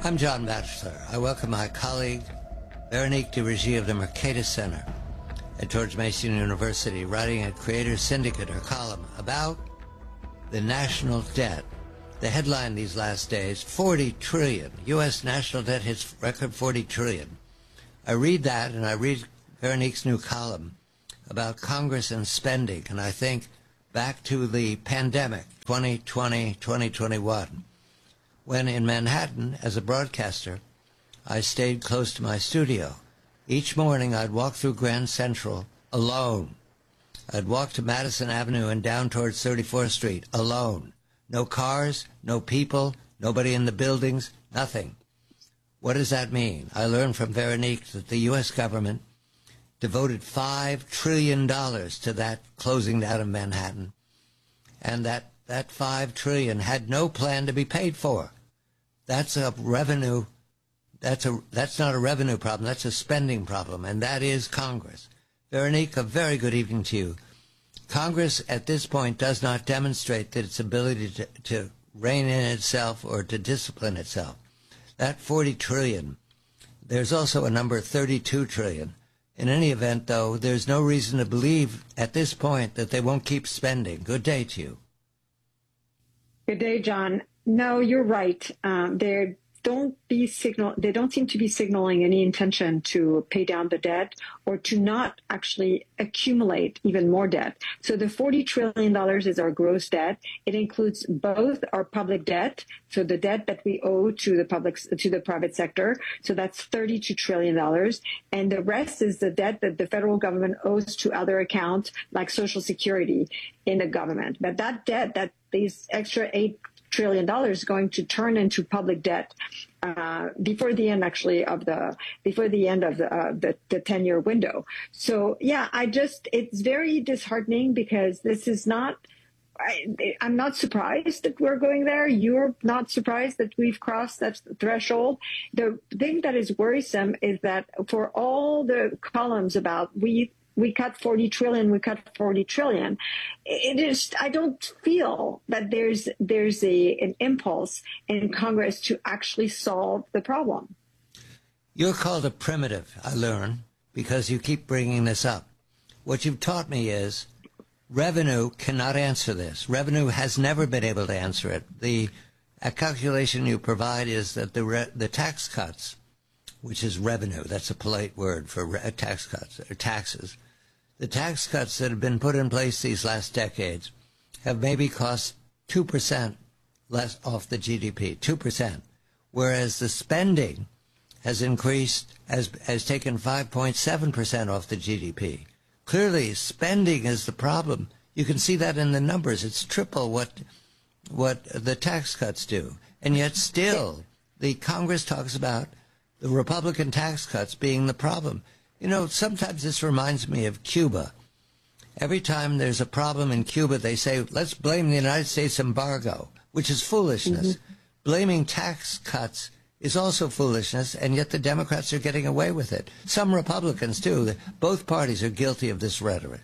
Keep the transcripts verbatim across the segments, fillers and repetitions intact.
I'm John Batchelor. I welcome my colleague, Veronique de Regie of the Mercatus Center at George Mason University, writing at Creator Syndicate, her column about the national debt. The headline these last days, forty trillion dollars. U S national debt hits record forty trillion dollars. I read that, and I read Veronique's new column about Congress and spending, and I think back to the pandemic, twenty twenty, twenty twenty-one, when in Manhattan, as a broadcaster, I stayed close to my studio. Each morning I'd walk through Grand Central alone. I'd walk to Madison Avenue and down towards thirty-fourth Street alone. No cars, no people, nobody in the buildings, nothing. What does that mean? I learned from Veronique that the U S government devoted five trillion dollars to that closing down of Manhattan, and that that five trillion dollars had no plan to be paid for. That's a revenue, that's a that's not a revenue problem, that's a spending problem, and that is Congress. Veronique, a very good evening to you. Congress at this point does not demonstrate that its ability to, to rein in itself or to discipline itself. That forty trillion dollars, there's also a number thirty-two trillion dollars. In any event, though, there's no reason to believe at this point that they won't keep spending. Good day to you. Good day, John. No, you're right. Um, they don't be signal. They don't seem to be signaling any intention to pay down the debt or to not actually accumulate even more debt. So the forty trillion dollars is our gross debt. It includes both our public debt, so the debt that we owe to the public, to the private sector. So that's thirty-two trillion dollars. And the rest is the debt that the federal government owes to other accounts like Social Security in the government. But that debt, that these extra eight trillion dollars is going to turn into public debt uh, before the end, actually, of the before the end of the uh, the, the ten-year window. So, yeah, I just it's very disheartening because this is not. I, I'm not surprised that we're going there. You're not surprised that we've crossed that threshold. The thing that is worrisome is that for all the columns about we. We cut forty trillion, we cut forty trillion. It is, I don't feel that there's, there's a, an impulse in Congress to actually solve the problem. You're called a primitive, I learn, because you keep bringing this up. What you've taught me is revenue cannot answer this. Revenue has never been able to answer it. The a calculation you provide is that the, re, the tax cuts, which is revenue, that's a polite word for re, tax cuts, or taxes. The tax cuts that have been put in place these last decades have maybe cost two percent less off the G D P, two percent, whereas the spending has increased, has, has taken five point seven percent off the G D P. Clearly, spending is the problem. You can see that in the numbers. It's triple what, what the tax cuts do. And yet still, the Congress talks about the Republican tax cuts being the problem. You know, sometimes this reminds me of Cuba. Every time there's a problem in Cuba, they say, let's blame the United States embargo, which is foolishness. Mm-hmm. Blaming tax cuts is also foolishness, and yet the Democrats are getting away with it. Some Republicans, too. Both parties are guilty of this rhetoric.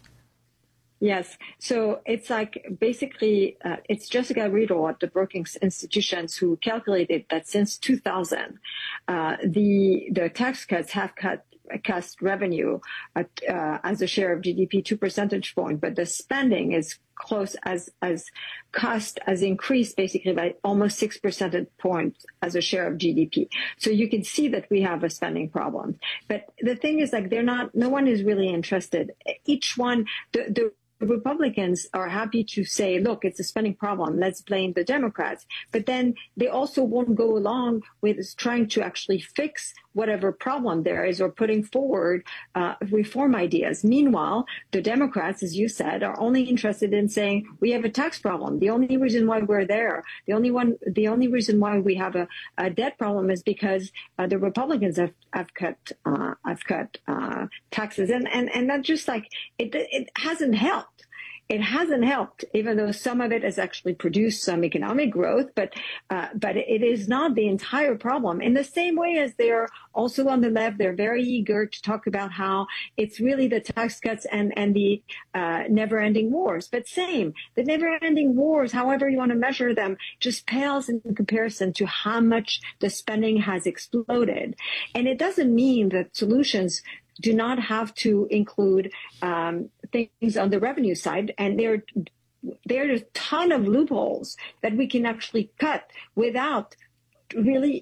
Yes. So it's like basically uh, it's Jessica Riddle at the Brookings Institutions who calculated that since two thousand, uh, the the tax cuts have cut cost revenue uh, uh, as a share of G D P two percentage points, but the spending is close as as cost has increased basically by almost six percentage points as a share of G D P. So you can see that we have a spending problem. But the thing is, like, they're not. No one is really interested. Each one, the the. Republicans are happy to say, look, it's a spending problem. Let's blame the Democrats. But then they also won't go along with trying to actually fix whatever problem there is or putting forward uh, reform ideas. Meanwhile, the Democrats, as you said, are only interested in saying we have a tax problem. The only reason why we're there, the only one, the only reason why we have a, a debt problem is because uh, the Republicans have, have cut, uh, have cut uh, taxes, and and and that just like it, it hasn't helped. it hasn't helped, even though some of it has actually produced some economic growth, but uh, but it is not the entire problem. In the same way as they're also on the left, they're very eager to talk about how it's really the tax cuts and, and the uh, never-ending wars. But same, the never-ending wars, however you want to measure them, just pales in comparison to how much the spending has exploded. And it doesn't mean that solutions do not have to include um, things on the revenue side. And there, there are a ton of loopholes that we can actually cut without really.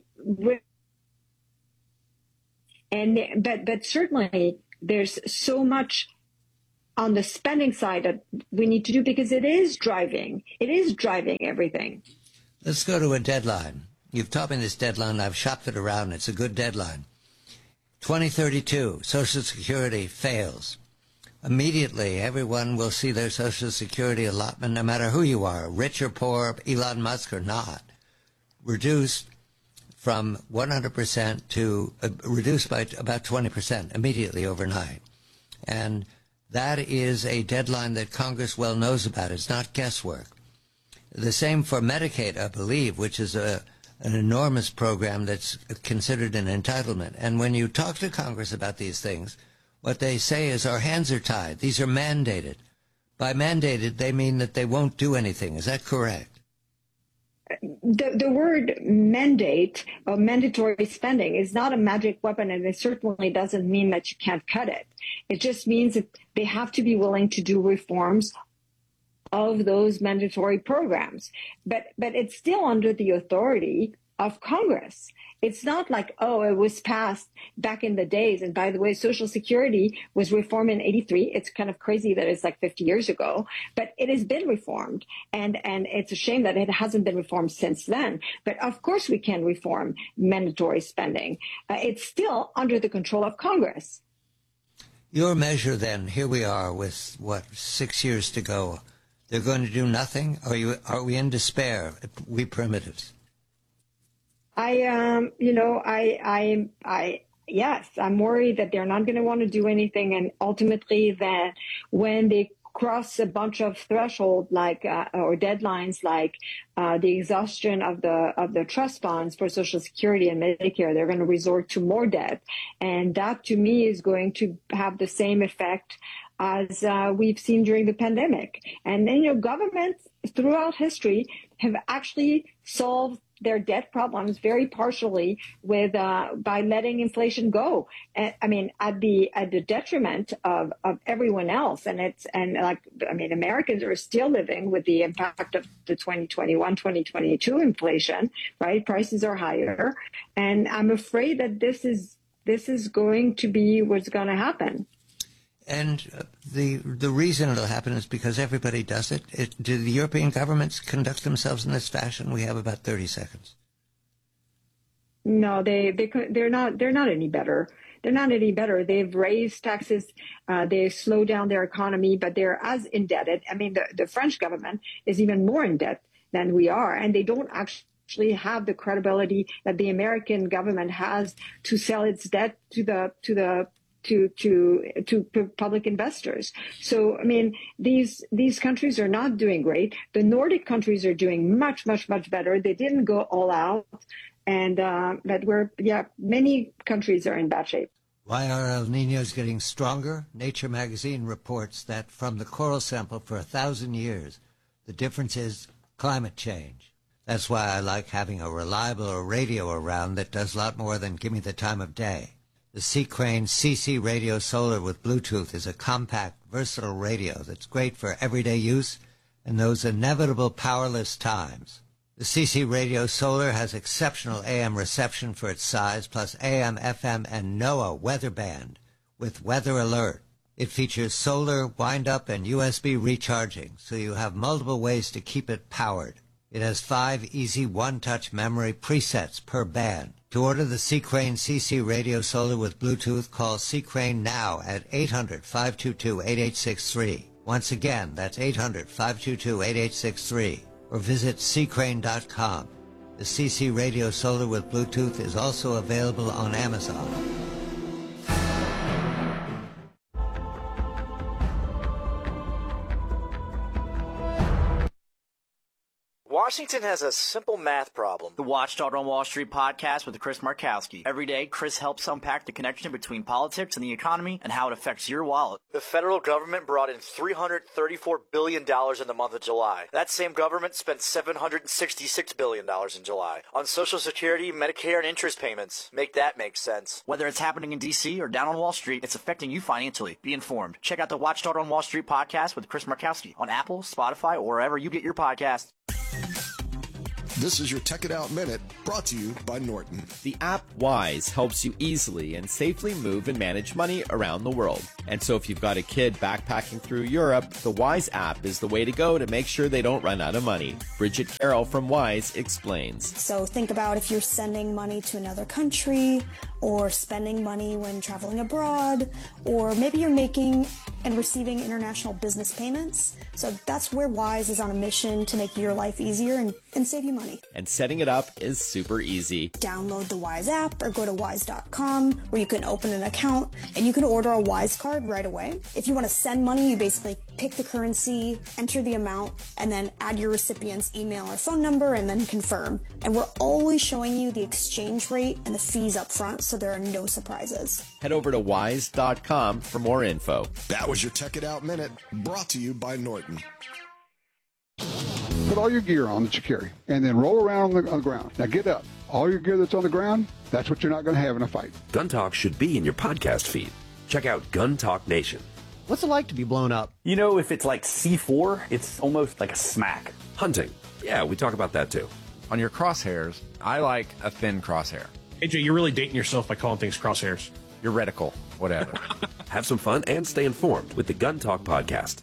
And but but certainly there's so much on the spending side that we need to do, because it is driving. It is driving everything. Let's go to a deadline. You've taught me this deadline. I've shopped it around. It's a good deadline. twenty thirty-two, Social Security fails. Immediately, everyone will see their Social Security allotment, no matter who you are, rich or poor, Elon Musk or not, reduced from one hundred percent to uh, reduced by about twenty percent immediately overnight. And that is a deadline that Congress well knows about. It's not guesswork. The same for Medicaid, I believe, which is a an enormous program that's considered an entitlement. And when you talk to Congress about these things, what they say is our hands are tied. These are mandated. By mandated, they mean that they won't do anything. Is that correct? The, the word mandate or mandatory spending is not a magic weapon, and it certainly doesn't mean that you can't cut it. It just means that they have to be willing to do reforms of those mandatory programs. But but it's still under the authority of Congress. It's not like, oh, it was passed back in the days. And by the way, Social Security was reformed in eighty-three. It's kind of crazy that it's like fifty years ago, but it has been reformed. And, and it's a shame that it hasn't been reformed since then. But of course we can reform mandatory spending. Uh, it's still under the control of Congress. Your measure then, here we are with, what, six years to go. They're going to do nothing? Are you? Are we in despair, we primitives? I, um, you know, I, I, I, yes, I'm worried that they're not going to want to do anything, and ultimately that when they cross a bunch of thresholds like uh, or deadlines like uh, the exhaustion of the of the trust funds for Social Security and Medicare, they're going to resort to more debt, and that to me is going to have the same effect as uh, we've seen during the pandemic. And then, you know, governments throughout history have actually solved their debt problems very partially with uh, by letting inflation go. And, I mean, at the at the detriment of, of everyone else. And it's and like I mean, Americans are still living with the impact of the twenty twenty-one, twenty twenty-two inflation. Right, prices are higher, and I'm afraid that this is this is going to be what's going to happen. And uh, the the reason it'll happen is because everybody does it. it. Do the European governments conduct themselves in this fashion? We have about thirty seconds. No, they they they're not they're not any better. They're not any better. They've raised taxes. Uh, they slow down their economy, but they're as indebted. I mean, the, the French government is even more in debt than we are, and they don't actually have the credibility that the American government has to sell its debt to the to the to to to public investors. So I mean, these these countries are not doing great. The Nordic countries are doing much much much better. They didn't go all out, and uh, but we're yeah, many countries are in bad shape. Why are El Niños getting stronger? Nature magazine reports that from the coral sample for a thousand years, the difference is climate change. That's why I like having a reliable radio around that does a lot more than give me the time of day. The Sea Crane C C Radio Solar with Bluetooth is a compact, versatile radio that's great for everyday use in those inevitable powerless times. The C C Radio Solar has exceptional A M reception for its size, plus A M, F M, and NOAA weather band with weather alert. It features solar, wind-up, and U S B recharging, so you have multiple ways to keep it powered. It has five easy one-touch memory presets per band. To order the Sea Crane C C Radio Solar with Bluetooth, call Sea Crane now at eight hundred, five two two, eight eight six three. Once again, that's eight hundred, five two two, eight eight six three. Or visit sea crane dot com. The C C Radio Solar with Bluetooth is also available on Amazon. Washington has a simple math problem. The Watchdog on Wall Street podcast with Chris Markowski. Every day, Chris helps unpack the connection between politics and the economy and how it affects your wallet. The federal government brought in three hundred thirty-four billion dollars in the month of July. That same government spent seven hundred sixty-six billion dollars in July on Social Security, Medicare, and interest payments. Make that make sense. Whether it's happening in D C or down on Wall Street, it's affecting you financially. Be informed. Check out the Watchdog on Wall Street podcast with Chris Markowski on Apple, Spotify, or wherever you get your podcasts. This is your Tech It Out Minute, brought to you by Norton. The app Wise helps you easily and safely move and manage money around the world. And so if you've got a kid backpacking through Europe, the Wise app is the way to go to make sure they don't run out of money. Bridget Carroll from Wise explains. So think about if you're sending money to another country, or spending money when traveling abroad, or maybe you're making and receiving international business payments. So that's where Wise is on a mission to make your life easier and, and save you money. And setting it up is super easy. Download the Wise app or go to wise dot com where you can open an account and you can order a Wise card right away. If you want to send money, you basically pick the currency, enter the amount, and then add your recipient's email or phone number and then confirm. And we're always showing you the exchange rate and the fees up front, so there are no surprises. Head over to wise dot com for more info. That was your Tech It Out Minute, brought to you by Norton. Put all your gear on that you carry, and then roll around on the, on the ground. Now get up. All your gear that's on the ground, that's what you're not going to have in a fight. Gun Talk should be in your podcast feed. Check out Gun Talk Nation. What's it like to be blown up? You know, if it's like C four, it's almost like a smack. Hunting. Yeah, we talk about that too. On your crosshairs, I like a thin crosshair. A J, you're really dating yourself by calling things crosshairs. Your reticle, whatever. Have some fun and stay informed with the Gun Talk podcast.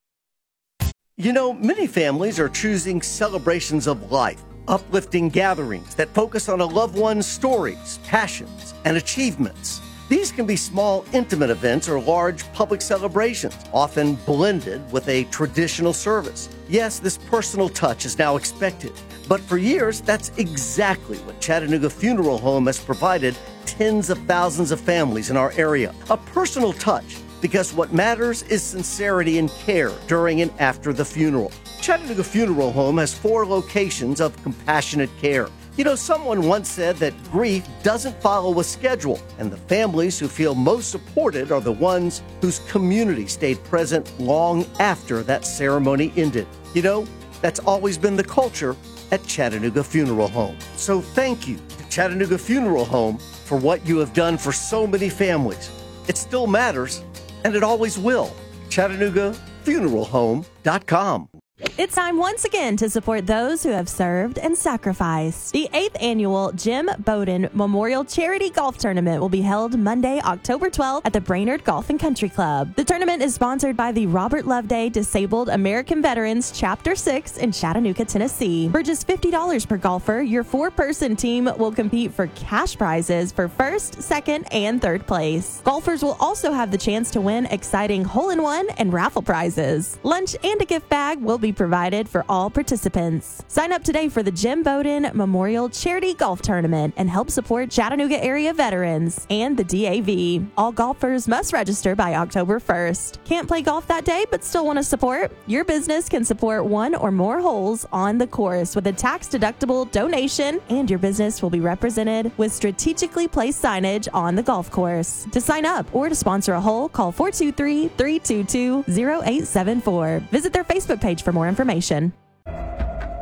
You know, many families are choosing celebrations of life, uplifting gatherings that focus on a loved one's stories, passions, and achievements. These can be small, intimate events or large public celebrations, often blended with a traditional service. Yes, this personal touch is now expected, but for years, that's exactly what Chattanooga Funeral Home has provided tens of thousands of families in our area. A personal touch, because what matters is sincerity and care during and after the funeral. Chattanooga Funeral Home has four locations of compassionate care. You know, someone once said that grief doesn't follow a schedule, and the families who feel most supported are the ones whose community stayed present long after that ceremony ended. You know, that's always been the culture at Chattanooga Funeral Home. So thank you to Chattanooga Funeral Home for what you have done for so many families. It still matters, and it always will. Chattanooga Funeral Home dot com. It's time once again to support those who have served and sacrificed. The eighth annual Jim Bowden Memorial Charity Golf Tournament will be held Monday, October twelfth at the Brainerd Golf and Country Club. The tournament is sponsored by the Robert Loveday Disabled American Veterans Chapter six in Chattanooga, Tennessee. For just fifty dollars per golfer, your four-person team will compete for cash prizes for first, second, and third place. Golfers will also have the chance to win exciting hole-in-one and raffle prizes. Lunch and a gift bag will be provided for all participants. Sign up today for the Jim Bowden Memorial Charity Golf Tournament and help support Chattanooga area veterans and the D A V. All golfers must register by October first. Can't play golf that day but still want to support? Your business can support one or more holes on the course with a tax-deductible donation, and your business will be represented with strategically placed signage on the golf course. To sign up or to sponsor a hole, call four two three, three two two, zero eight seven four. Visit their Facebook page for more information.